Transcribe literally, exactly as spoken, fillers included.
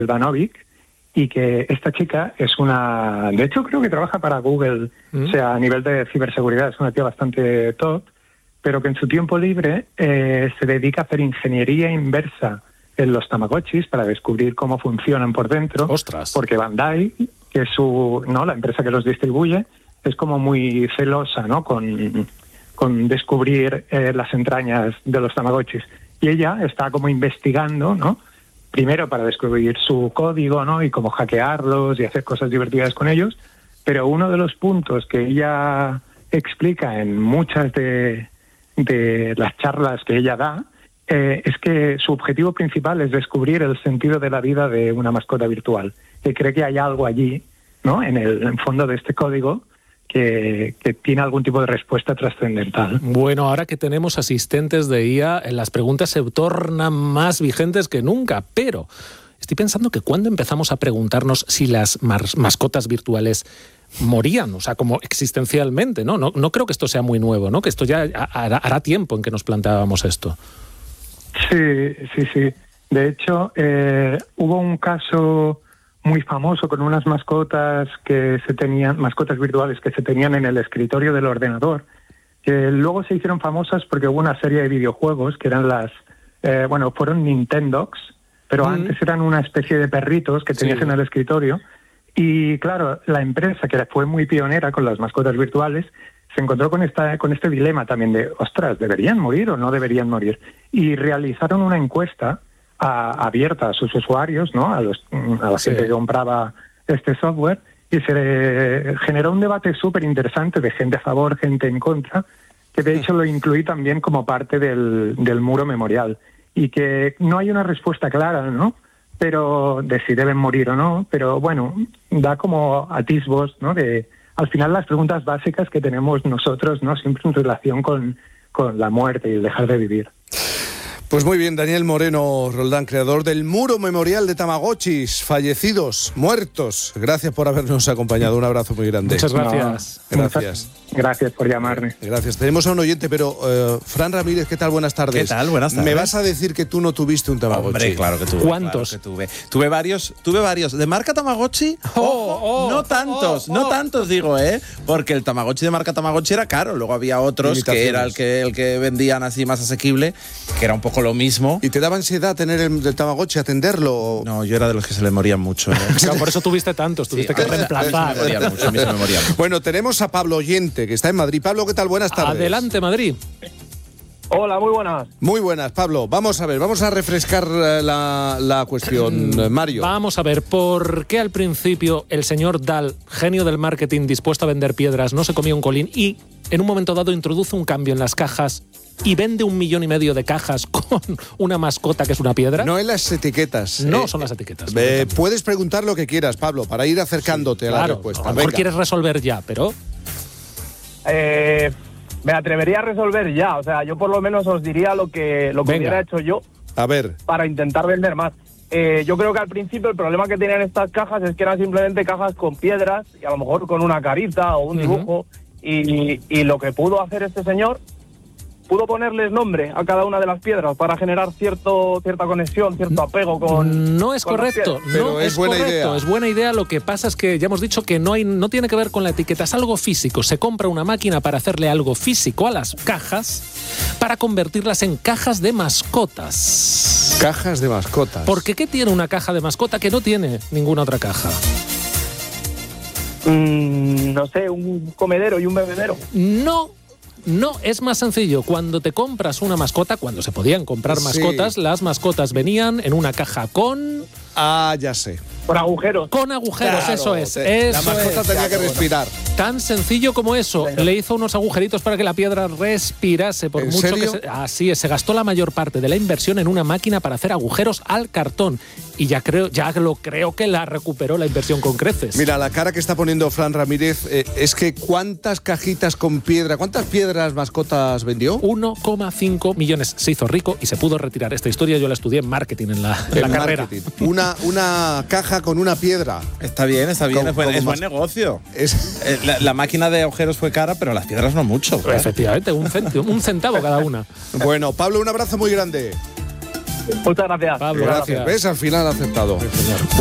Banovic, y que esta chica es una... De hecho, creo que trabaja para Google, mm. o sea, a nivel de ciberseguridad, es una tía bastante top, pero que en su tiempo libre eh, se dedica a hacer ingeniería inversa en los Tamagotchis para descubrir cómo funcionan por dentro. ¡Ostras! Porque Bandai, que es su, no, la empresa que los distribuye, es como muy celosa, ¿no?, con, con descubrir eh, las entrañas de los Tamagotchis. Y ella está como investigando, ¿no?, primero para descubrir su código, ¿no?, y cómo hackearlos y hacer cosas divertidas con ellos. Pero uno de los puntos que ella explica en muchas de, de las charlas que ella da eh, es que su objetivo principal es descubrir el sentido de la vida de una mascota virtual. Que cree que hay algo allí, ¿no?, en el en fondo de este código que, que tiene algún tipo de respuesta trascendental. Bueno, ahora que tenemos asistentes de I A, las preguntas se tornan más vigentes que nunca, pero estoy pensando que cuando empezamos a preguntarnos si las mas- mascotas virtuales morían, o sea, como existencialmente, ¿no? No, no creo que esto sea muy nuevo, ¿no? Que esto ya hará, hará tiempo en que nos planteábamos esto. Sí, sí, sí. De hecho, eh, hubo un caso muy famoso con unas mascotas que se tenían, mascotas virtuales que se tenían en el escritorio del ordenador, que luego se hicieron famosas porque hubo una serie de videojuegos que eran las, eh, bueno, fueron Nintendogs, pero mm. antes eran una especie de perritos que tenías sí. en el escritorio. Y claro, la empresa, que fue muy pionera con las mascotas virtuales, se encontró con esta con este dilema también de, ostras, ¿deberían morir o no deberían morir? Y realizaron una encuesta a, abierta a sus usuarios, ¿no?, a, los, a la sí. gente que compraba este software, y se generó un debate súper interesante de gente a favor, gente en contra, que de hecho lo incluí también como parte del, del muro memorial. Y que no hay una respuesta clara, ¿no?, pero de si deben morir o no, pero bueno, da como atisbos, ¿no?, de al final las preguntas básicas que tenemos nosotros, ¿no?, siempre en relación con, con la muerte y el dejar de vivir. Pues muy bien, Daniel Moreno Roldán, creador del Muro Memorial de Tamagotchis, fallecidos, muertos. Gracias por habernos acompañado, un abrazo muy grande. Muchas gracias. No, gracias. Gracias por llamarme. Gracias. Tenemos a un oyente, pero uh, Fran Ramírez, ¿qué tal? Buenas tardes. ¿Qué tal? Buenas tardes. ¿Me vas a decir que tú no tuviste un Tamagotchi? Hombre, claro que tuve. ¿Cuántos? Claro que tuve. Tuve varios, tuve varios. ¿De marca Tamagotchi? Oh, Ojo, oh, no tantos, oh, oh. no tantos digo, ¿eh? Porque el Tamagotchi de marca Tamagotchi era caro. Luego había otros que era el que, el que vendían así más asequible, que era un poco lo mismo. ¿Y te daba ansiedad tener el, el Tamagotchi, atenderlo? No, yo era de los que se le morían mucho, ¿eh? Claro, por eso tuviste tantos, tuviste sí, que reemplazar. Me morían mucho, a mí se me morían mucho. Bueno, tenemos a Pablo Oyente, que está en Madrid. Pablo, ¿qué tal? Buenas tardes. Adelante, Madrid. Hola, muy buenas. Muy buenas, Pablo. Vamos a ver, vamos a refrescar la, la cuestión, Mario. Vamos a ver, ¿por qué al principio el señor Dahl, genio del marketing dispuesto a vender piedras, no se comía un colín y en un momento dado introduce un cambio en las cajas y vende un millón y medio de cajas con una mascota que es una piedra? No en las etiquetas. No eh, son las etiquetas. Eh, puedes preguntar lo que quieras, Pablo, para ir acercándote sí, a la claro, respuesta. A lo mejor Venga. quieres resolver ya, pero... Eh, me atrevería a resolver ya. O sea, yo por lo menos os diría lo que, lo que hubiera hecho yo a ver. para intentar vender más. Eh, yo creo que al principio el problema que tenían estas cajas es que eran simplemente cajas con piedras y a lo mejor con una carita o un dibujo. Uh-huh. y, y lo que pudo hacer este señor, pudo ponerles nombre a cada una de las piedras para generar cierto cierta conexión, cierto apego con... No es con correcto, Pero no es, es buena correcto, idea. es buena idea. Lo que pasa es que ya hemos dicho que no hay, no tiene que ver con la etiqueta, es algo físico. Se compra una máquina para hacerle algo físico a las cajas para convertirlas en cajas de mascotas. Cajas de mascotas. Porque ¿qué tiene una caja de mascota que no tiene ninguna otra caja? Mm, no sé, un comedero y un bebedero. No. No, es más sencillo. Cuando te compras una mascota, cuando se podían comprar mascotas, sí. las mascotas venían en una caja con... Ah, ya sé. Con agujeros. Con agujeros, claro, eso es. Te, eso la mascota es. tenía que respirar. Tan sencillo como eso. Pero... Le hizo unos agujeritos para que la piedra respirase. Por ¿En mucho serio? que se... Así es, se gastó la mayor parte de la inversión en una máquina para hacer agujeros al cartón. Y ya creo, ya lo creo que la recuperó la inversión con creces. Mira, la cara que está poniendo Fran Ramírez eh, es que ¿cuántas cajitas con piedra, cuántas piedras mascotas vendió? uno coma cinco millones. Se hizo rico y se pudo retirar. Esta historia yo la estudié en marketing en la, en en la carrera. Una, una caja con una piedra. Está bien, está bien, Como, es, buen, es buen mas... negocio. Es... La, la máquina de agujeros fue cara, pero las piedras no mucho. Pues efectivamente, un centavo, un centavo cada una. Bueno, Pablo, un abrazo muy grande. Muchas gracias. Pablo, gracias. ¿Ves? Al final ha aceptado. Sí, señor.